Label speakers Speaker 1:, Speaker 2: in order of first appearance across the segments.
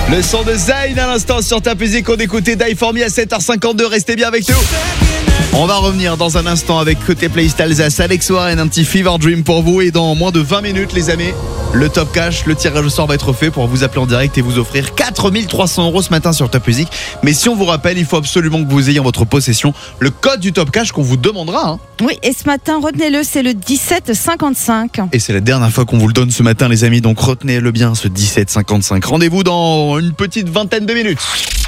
Speaker 1: Le son de Zayn à l'instant sur Top Music. On écoutait Die For Me à 7h52. Restez bien avec nous. On va revenir dans un instant avec côté playlist Alsace, Alex Warren, un petit Fever Dream pour vous. Et dans moins de 20 minutes, les amis, le Top Cash, le tirage au sort va être fait pour vous appeler en direct et vous offrir 4300 € ce matin sur Top Music. Mais si on vous rappelle, il faut absolument que vous ayez en votre possession le code du Top Cash qu'on vous demandera.
Speaker 2: Oui, et ce matin, retenez-le, c'est le 1755.
Speaker 1: Et c'est la dernière fois qu'on vous le donne ce matin, les amis. Donc retenez-le bien, ce 1755. Rendez-vous dans une petite vingtaine de minutes.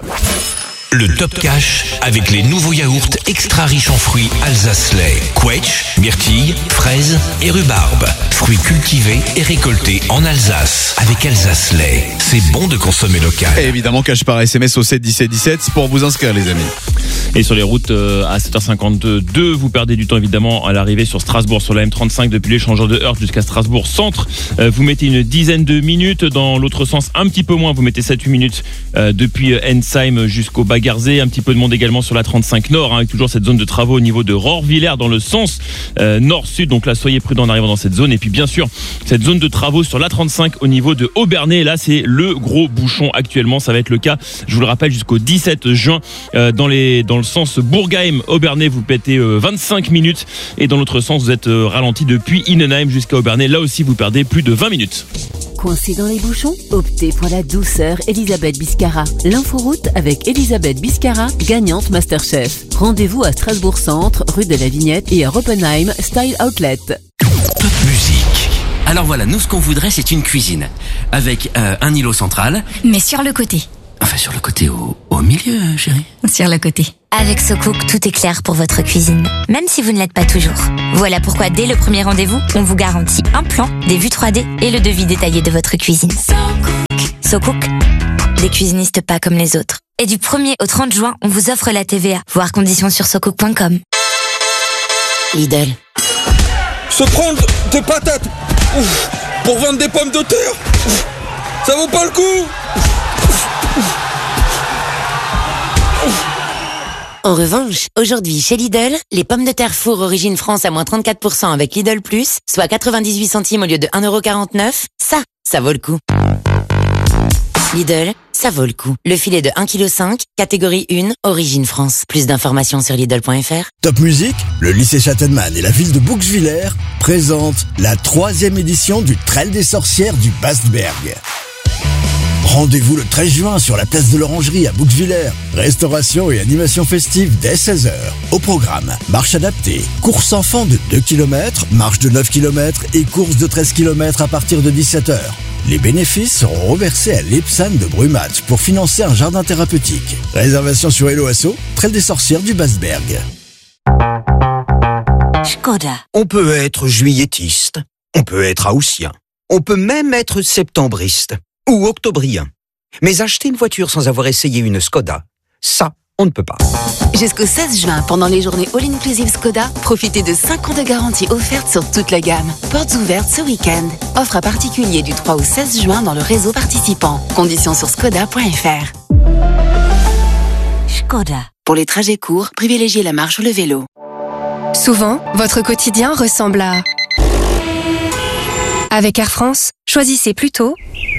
Speaker 3: Le Top Cash avec les nouveaux yaourts extra riches en fruits Alsace-Lait, Quetch, myrtille, fraises et rhubarbe. Fruits cultivés et récoltés en Alsace avec Alsace-Lait. C'est bon de consommer local.
Speaker 1: Et évidemment, cash par SMS au 7 17 17 pour vous inscrire, les amis.
Speaker 4: Et sur les routes à 7h52, vous perdez du temps évidemment à l'arrivée sur Strasbourg, sur la M35 depuis l'échangeur de Heurt jusqu'à Strasbourg centre. Vous mettez une dizaine de minutes. Dans l'autre sens, un petit peu moins, vous mettez 7-8 minutes depuis Ensheim jusqu'au Bagarzé. Un petit peu de monde également sur la 35 Nord, avec toujours cette zone de travaux au niveau de Rohrwiller dans le sens nord-sud. Donc là, soyez prudents en arrivant dans cette zone. Et puis bien sûr, cette zone de travaux sur la 35 au niveau de Obernai. Là, c'est le gros bouchon actuellement. Ça va être le cas, je vous le rappelle, jusqu'au 17 juin dans le sens Bourgheim-Obernai, vous pétez 25 minutes. Et dans l'autre sens, vous êtes ralenti depuis Innenheim jusqu'à Obernai. Là aussi, vous perdez plus de 20 minutes.
Speaker 5: Coincé dans les bouchons? Optez pour la douceur Elisabeth Biscara. L'inforoute avec Elisabeth Biscara, gagnante Masterchef. Rendez-vous à Strasbourg Centre, rue de la Vignette et à Oppenheim Style Outlet.
Speaker 3: Top Music.
Speaker 6: Alors voilà, nous ce qu'on voudrait c'est une cuisine avec un îlot central.
Speaker 7: Mais sur le côté.
Speaker 6: Enfin sur le côté au milieu, chérie.
Speaker 7: Sur le côté.
Speaker 8: Avec SoCook, tout est clair pour votre cuisine, même si vous ne l'êtes pas toujours. Voilà pourquoi dès le premier rendez-vous, on vous garantit un plan, des vues 3D et le devis détaillé de votre cuisine. SoCook, des cuisinistes pas comme les autres. Et du 1er au 30 juin, on vous offre la TVA. Voir conditions sur socook.com. Lidl.
Speaker 9: Se prendre des patates pour vendre des pommes de terre, ça vaut pas le coup.
Speaker 5: En revanche, aujourd'hui chez Lidl, les pommes de terre four origine France à moins 34% avec Lidl Plus, soit 98 centimes au lieu de 1,49€, ça vaut le coup. Lidl, ça vaut le coup. Le filet de 1,5 kg, catégorie 1, origine France. Plus d'informations sur Lidl.fr.
Speaker 10: Top Music, le lycée Châtellman et la ville de Bouxwiller présentent la 3e édition du Trail des sorcières du Bastberg. Rendez-vous le 13 juin sur la place de l'Orangerie à Bouxwiller. Restauration et animation festive dès 16h. Au programme, marche adaptée, course enfant de 2 km, marche de 9 km et course de 13 km à partir de 17h. Les bénéfices seront reversés à l'EPSAN de Brumat pour financer un jardin thérapeutique. Réservation sur Hello Asso, Trail des sorcières du Bastberg.
Speaker 5: Škoda.
Speaker 11: On peut être juilletiste, on peut être haussien, on peut même être septembriste ou octobrien. Mais acheter une voiture sans avoir essayé une Skoda, ça, on ne peut pas.
Speaker 12: Jusqu'au 16 juin, pendant les journées All-Inclusive Skoda, profitez de 5 ans de garantie offerte sur toute la gamme. Portes ouvertes ce week-end. Offre à particulier du 3 au 16 juin dans le réseau participant. Conditions sur skoda.fr.
Speaker 5: Škoda.
Speaker 12: Pour les trajets courts, privilégiez la marche ou le vélo.
Speaker 13: Souvent, votre quotidien ressemble à... Avec Air France, choisissez plutôt...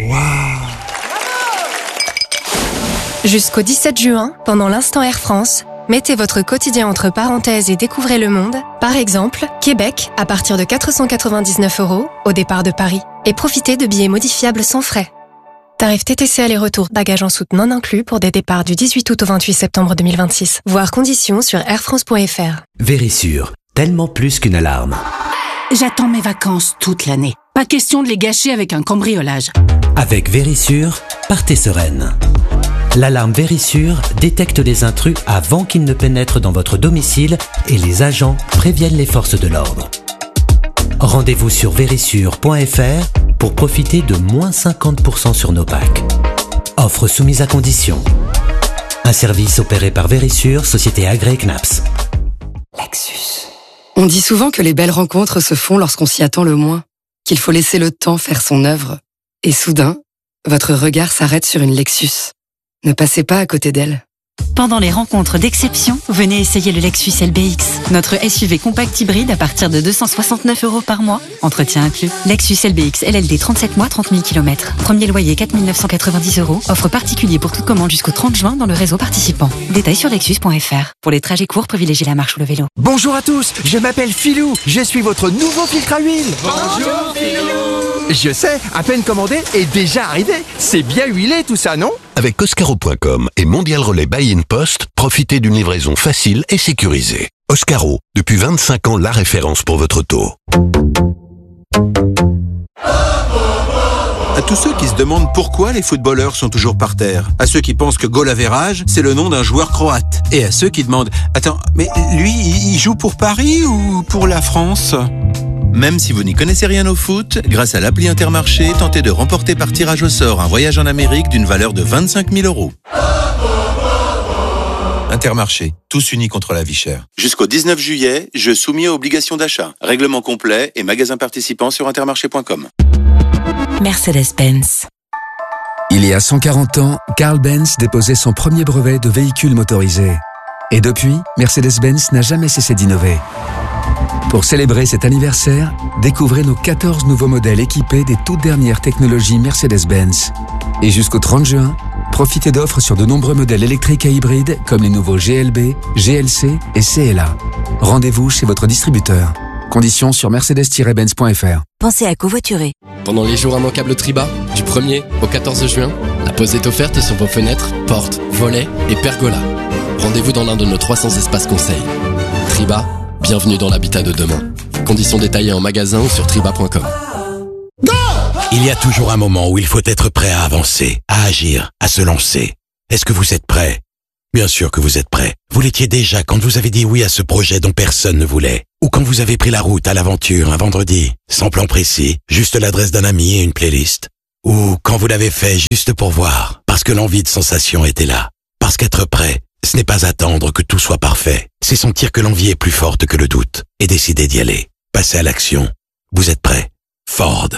Speaker 13: Jusqu'au 17 juin, pendant l'instant Air France, mettez votre quotidien entre parenthèses et découvrez le monde. Par exemple, Québec, à partir de 499 € au départ de Paris. Et profitez de billets modifiables sans frais. Tarif TTC aller-retour, bagages en soute non inclus pour des départs du 18 août au 28 septembre 2026. Voir conditions sur airfrance.fr.
Speaker 14: Vérissure, tellement plus qu'une alarme.
Speaker 15: J'attends mes vacances toute l'année. Pas question de les gâcher avec un cambriolage.
Speaker 14: Avec Vérissure, partez sereine. L'alarme Vérissure détecte les intrus avant qu'ils ne pénètrent dans votre domicile et les agents préviennent les forces de l'ordre. Rendez-vous sur vérissure.fr pour profiter de moins 50% sur nos packs. Offre soumise à condition. Un service opéré par Vérissure, société agréée CNAPS.
Speaker 16: Lexus. On dit souvent que les belles rencontres se font lorsqu'on s'y attend le moins, qu'il faut laisser le temps faire son œuvre. Et soudain, votre regard s'arrête sur une Lexus. Ne passez pas à côté d'elle.
Speaker 7: Pendant les rencontres d'exception, venez essayer le Lexus LBX. Notre SUV compact hybride à partir de 269 € par mois. Entretien inclus. Lexus LBX LLD 37 mois, 30 000 km. Premier loyer 4 990 €. Offre particulier pour toute commande jusqu'au 30 juin dans le réseau participant. Détails sur lexus.fr. Pour les trajets courts, privilégiez la marche ou le vélo.
Speaker 17: Bonjour à tous, je m'appelle Philou. Je suis votre nouveau filtre à huile.
Speaker 18: Bonjour Philou.
Speaker 17: Je sais, à peine commandé et déjà arrivé. C'est bien huilé tout ça, non?
Speaker 19: Avec Oscaro.com et Mondial Relais Buy in Post, profitez d'une livraison facile et sécurisée. Oscaro, depuis 25 ans la référence pour votre auto.
Speaker 20: À tous ceux qui se demandent pourquoi les footballeurs sont toujours par terre. À ceux qui pensent que goal average, c'est le nom d'un joueur croate. Et à ceux qui demandent, attends, mais lui, il joue pour Paris ou pour la France ?
Speaker 1: Même si vous n'y connaissez rien au foot, grâce à l'appli Intermarché, tentez de remporter par tirage au sort un voyage en Amérique d'une valeur de 25 000 €.
Speaker 20: Intermarché, tous unis contre la vie chère. Jusqu'au 19 juillet, jeu soumis à obligation d'achat. Règlement complet et magasins participants sur intermarché.com.
Speaker 21: Mercedes-Benz.
Speaker 22: Il y a 140 ans, Carl Benz déposait son premier brevet de véhicule motorisé. Et depuis, Mercedes-Benz n'a jamais cessé d'innover. Pour célébrer cet anniversaire, découvrez nos 14 nouveaux modèles équipés des toutes dernières technologies Mercedes-Benz. Et jusqu'au 30 juin, profitez d'offres sur de nombreux modèles électriques et hybrides comme les nouveaux GLB, GLC et CLA. Rendez-vous chez votre distributeur. Conditions sur mercedes-benz.fr.
Speaker 21: Pensez à covoiturer.
Speaker 23: Pendant les jours immanquables Triba, du 1er au 14 juin, la pause est offerte sur vos fenêtres, portes, volets et pergolas. Rendez-vous dans l'un de nos 300 espaces conseils. Triba, bienvenue dans l'habitat de demain. Conditions détaillées en magasin ou sur triba.com.
Speaker 19: Il y a toujours un moment où il faut être prêt à avancer, à agir, à se lancer. Est-ce que vous êtes prêt? Bien sûr que vous êtes prêt. Vous l'étiez déjà quand vous avez dit oui à ce projet dont personne ne voulait. Ou quand vous avez pris la route à l'aventure un vendredi, sans plan précis, juste l'adresse d'un ami et une playlist. Ou quand vous l'avez fait juste pour voir, parce que l'envie de sensation était là. Parce qu'être prêt, ce n'est pas attendre que tout soit parfait. C'est sentir que l'envie est plus forte que le doute et décider d'y aller. Passer à l'action. Vous êtes prêt? Ford.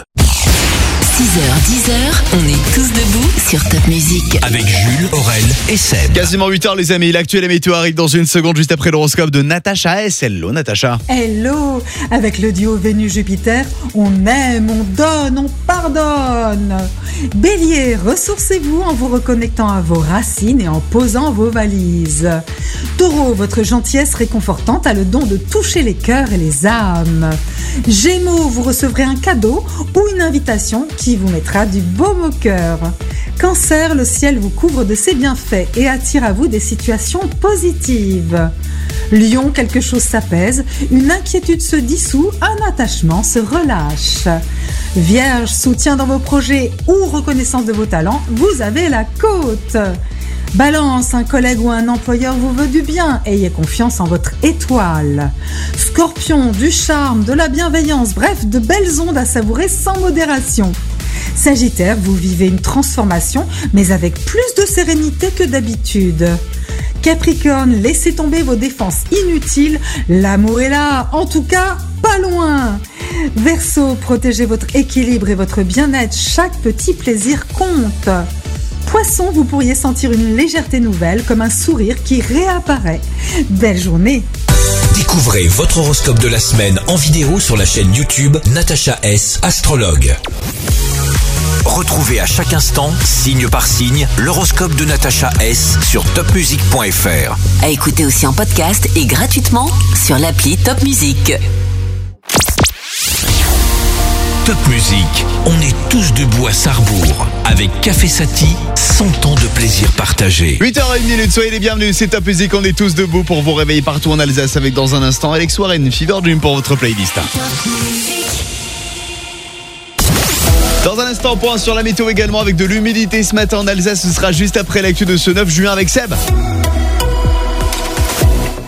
Speaker 21: 6h, 10h, on est tous debout sur Top Music.
Speaker 3: Avec Jules, Aurel et Seb.
Speaker 1: Quasiment 8h les amis, l'actuel et météo arrive dans une seconde juste après l'horoscope de Natacha S. Hello Natacha.
Speaker 24: Hello. Avec le duo Vénus-Jupiter, on aime, on donne, on pardonne. Bélier, ressourcez-vous en vous reconnectant à vos racines et en posant vos valises. Taureau, votre gentillesse réconfortante a le don de toucher les cœurs et les âmes. Gémeaux, vous recevrez un cadeau ou une invitation qui vous mettra du baume au cœur. Cancer, le ciel vous couvre de ses bienfaits et attire à vous des situations positives. Lion, quelque chose s'apaise, une inquiétude se dissout, un attachement se relâche. Vierge, soutien dans vos projets ou reconnaissance de vos talents, vous avez la cote. Balance, un collègue ou un employeur vous veut du bien, ayez confiance en votre étoile. Scorpion, du charme, de la bienveillance, bref, de belles ondes à savourer sans modération. Sagittaire, vous vivez une transformation, mais avec plus de sérénité que d'habitude. Capricorne, laissez tomber vos défenses inutiles, l'amour est là, en tout cas, pas loin. Verseau, protégez votre équilibre et votre bien-être, chaque petit plaisir compte. Poisson, vous pourriez sentir une légèreté nouvelle, comme un sourire qui réapparaît. Belle journée.
Speaker 3: Découvrez votre horoscope de la semaine en vidéo sur la chaîne YouTube Natacha S. Astrologue. Retrouvez à chaque instant, signe par signe, l'horoscope de Natacha S. sur topmusic.fr.
Speaker 21: À écouter aussi en podcast et gratuitement sur l'appli Top Music.
Speaker 3: Top Music, on est tous debout à Sarrebourg avec Café Sati, 100 ans de plaisir partagé.
Speaker 1: 8h01, soyez les bienvenus, c'est Top Music, on est tous debout pour vous réveiller partout en Alsace avec dans un instant Alex Warren, Fever Dream pour votre playlist. Dans un instant, point sur la météo également avec de l'humidité ce matin en Alsace, ce sera juste après l'actu de ce 9 juin avec Seb.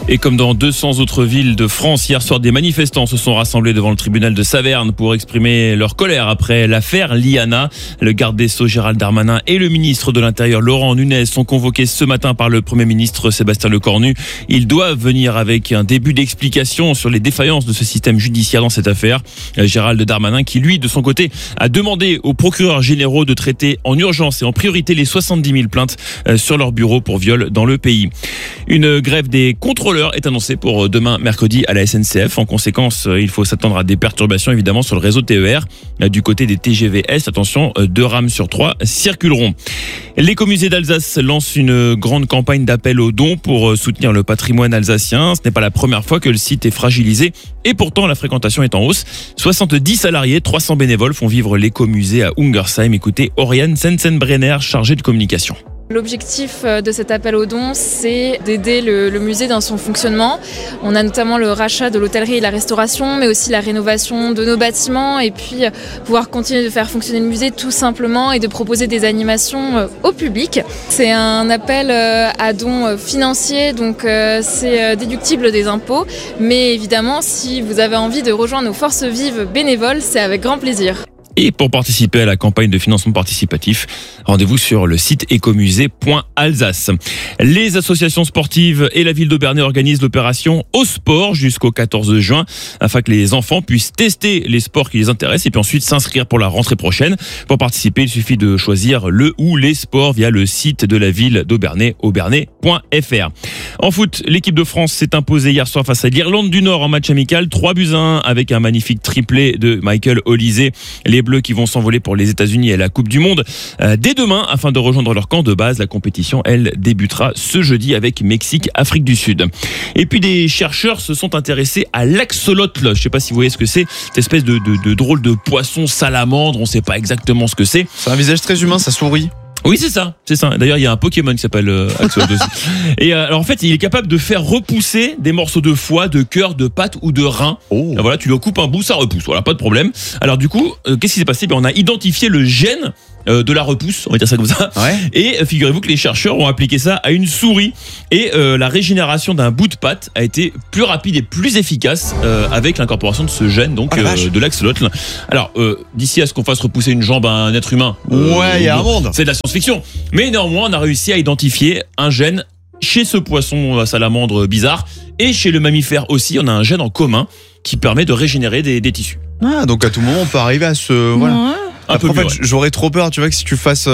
Speaker 2: Et comme dans 200 autres villes de France, hier soir, des manifestants se sont rassemblés devant le tribunal de Saverne pour exprimer leur colère après l'affaire Liana. Le garde des Sceaux Gérald Darmanin et le ministre de l'Intérieur Laurent Nunez sont convoqués ce matin par le Premier ministre Sébastien Lecornu. Ils doivent venir avec un début d'explication sur les défaillances de ce système judiciaire dans cette affaire. Gérald Darmanin qui, lui, de son côté, a demandé aux procureurs généraux de traiter en urgence et en priorité les 70 000 plaintes sur leur bureau pour viol dans le pays. Une grève des contrôleurs est annoncée pour demain mercredi à la SNCF. En conséquence, il faut s'attendre à des perturbations évidemment sur le réseau TER. Du côté des TGV Est, attention, 2 rames sur 3 circuleront. L'Écomusée d'Alsace lance une grande campagne d'appel aux dons pour soutenir le patrimoine alsacien. Ce n'est pas la première fois que le site est fragilisé et pourtant la fréquentation est en hausse. 70 salariés, 300 bénévoles font vivre l'Écomusée à Ungersheim. Écoutez Oriane Sensenbrenner, chargée de communication.
Speaker 4: L'objectif de cet appel aux dons, c'est d'aider le musée dans son fonctionnement. On a notamment le rachat de l'hôtellerie et la restauration, mais aussi la rénovation de nos bâtiments et puis pouvoir continuer de faire fonctionner le musée tout simplement et de proposer des animations au public. C'est un appel à dons financiers, donc c'est déductible des impôts. Mais évidemment, si vous avez envie de rejoindre nos forces vives bénévoles, c'est avec grand plaisir.
Speaker 2: Et pour participer à la campagne de financement participatif, rendez-vous sur le site écomusée.alsace. Les associations sportives et la ville d'Aubernais organisent l'opération Au Sport jusqu'au 14 juin afin que les enfants puissent tester les sports qui les intéressent et puis ensuite s'inscrire pour la rentrée prochaine. Pour participer, il suffit de choisir le ou les sports via le site de la ville d'Aubernais, aubernais.fr. En foot, l'équipe de France s'est imposée hier soir face à l'Irlande du Nord en match amical, 3-1 avec un magnifique triplé de Michael Olise. Les Bleus qui vont s'envoler pour les États-Unis à la Coupe du Monde dès demain afin de rejoindre leur camp de base. La compétition, elle, débutera ce jeudi avec Mexique, Afrique du Sud. Et puis des chercheurs se sont intéressés à l'axolotl. Je ne sais pas si vous voyez ce que c'est, cette espèce de drôle de poisson salamandre. On ne sait pas exactement ce que c'est.
Speaker 1: C'est un visage très humain, ça sourit.
Speaker 2: Oui, c'est ça. D'ailleurs, il y a un Pokémon qui s'appelle Axolotl aussi. Et alors, en fait, il est capable de faire repousser des morceaux de foie, de cœur, de pâte ou de rein. Oh. Voilà, tu lui coupes un bout, ça repousse. Voilà, pas de problème. Alors du coup, qu'est-ce qui s'est passé ? On a identifié le gène de la repousse, on va dire ça comme ça. Ouais. Et figurez-vous que les chercheurs ont appliqué ça à une souris et la régénération d'un bout de pâte a été plus rapide et plus efficace avec l'incorporation de ce gène donc de l'axolotl. Alors d'ici à ce qu'on fasse repousser une jambe à un être humain,
Speaker 1: ouais, il y a un monde.
Speaker 2: C'est de la science-fiction. Mais néanmoins, on a réussi à identifier un gène chez ce poisson salamandre bizarre et chez le mammifère aussi. On a un gène en commun qui permet de régénérer des tissus.
Speaker 1: Ah, donc à tout moment, on peut arriver à se voilà. Ouais. Après, en fait, j'aurais trop peur, tu vois, que si tu fasses,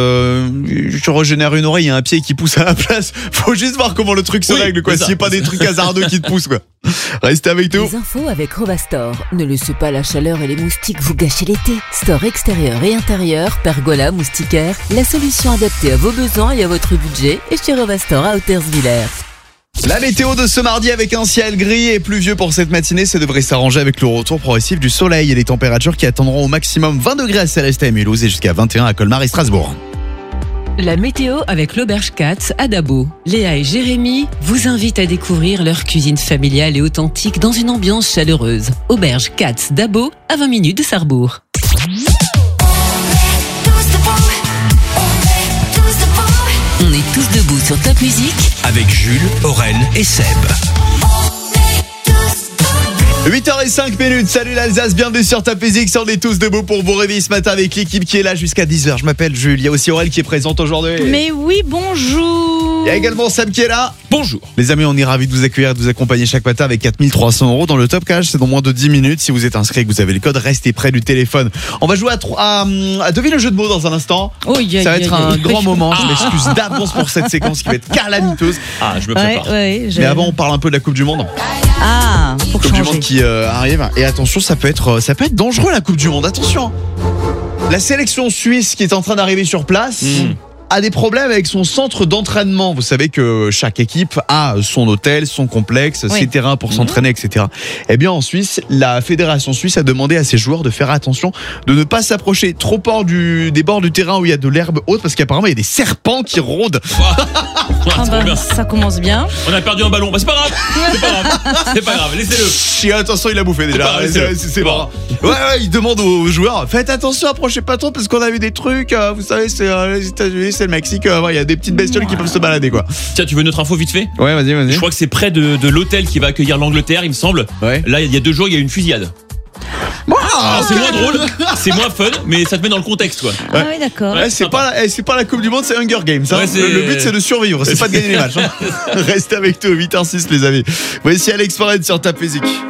Speaker 1: tu régénères une oreille, il y a un pied qui pousse à la place. Faut juste voir comment le truc se règle, quoi. S'il n'y a pas des trucs hasardeux qui te poussent, quoi. Restez avec nous.
Speaker 5: Les infos avec Rovastore. Ne laissez pas la chaleur et les moustiques vous gâcher l'été. Store extérieur et intérieur, pergola, moustiquaire, la solution adaptée à vos besoins et à votre budget est chez Rovastore à Hautersviller.
Speaker 1: La météo de ce mardi avec un ciel gris et pluvieux pour cette matinée, ça devrait s'arranger avec le retour progressif du soleil et les températures qui attendront au maximum 20 degrés à Célestat et Mulhouse et jusqu'à 21 à Colmar et Strasbourg.
Speaker 6: La météo avec l'Auberge Katz à Dabo. Léa et Jérémy vous invitent à découvrir leur cuisine familiale et authentique dans une ambiance chaleureuse. Auberge Katz Dabo à 20 minutes de Sarrebourg.
Speaker 21: On est tous debout sur Top Music
Speaker 3: avec Jules, Aurel et Seb.
Speaker 1: 8h05, salut l'Alsace, bienvenue sur Top Music, on est tous debout pour vous réveiller ce matin avec l'équipe qui est là jusqu'à 10h. Je m'appelle Jules, il y a aussi Aurel qui est présente aujourd'hui.
Speaker 8: Mais oui, bonjour.
Speaker 1: Il y a également Sam qui est là.
Speaker 2: Bonjour.
Speaker 1: Les amis, on est ravis de vous accueillir et de vous accompagner chaque matin avec 4 300 € dans le Top Cash. C'est dans moins de 10 minutes. Si vous êtes inscrit et que vous avez le code, restez près du téléphone. On va jouer à deviner le jeu de mots dans un instant. Ça va être un grand moment. Je m'excuse d'avance pour cette séquence qui va être calamiteuse.
Speaker 2: Ah, je me prépare.
Speaker 1: Mais avant, on parle un peu de la Coupe du Monde.
Speaker 8: Ah, pour
Speaker 1: Coupe
Speaker 8: changer.
Speaker 1: du Monde qui arrive. Et attention, ça peut être dangereux la Coupe du Monde. Attention. La sélection suisse qui est en train d'arriver sur place a des problèmes avec son centre d'entraînement. Vous savez que chaque équipe a son hôtel, son complexe, ses terrains pour s'entraîner, etc. Eh bien, en Suisse, la fédération suisse a demandé à ses joueurs de faire attention, de ne pas s'approcher trop fort des bords du terrain où il y a de l'herbe haute, parce qu'apparemment, il y a des serpents qui rôdent.
Speaker 8: Ça commence bien.
Speaker 2: On a perdu un ballon. Bah, c'est pas grave. C'est pas grave. Laissez-le.
Speaker 1: Attention, il a bouffé déjà. C'est bon. Ouais, il demande aux joueurs, faites attention, approchez pas trop, parce qu'on a vu des trucs. Vous savez, c'est les États-Unis. c'est le Mexique. Il y a des petites bestioles qui peuvent se balader, quoi.
Speaker 2: Tiens, tu veux notre info vite fait ?
Speaker 1: Ouais, vas-y.
Speaker 2: Je crois que c'est près de l'hôtel qui va accueillir l'Angleterre, il me semble.
Speaker 1: Ouais.
Speaker 2: Là, il y a 2 jours, il y a eu une fusillade. Alors, c'est moins drôle, c'est moins fun, mais ça te met dans le contexte, quoi.
Speaker 8: Ah oui, d'accord.
Speaker 1: Ouais, c'est pas la Coupe du Monde, c'est Hunger Games. Hein.
Speaker 2: Ouais,
Speaker 1: le but, c'est de survivre, c'est pas de gagner les matchs. Hein. Restez avec nous, 8h06, les amis. Voici Alex Foren sur Top Music.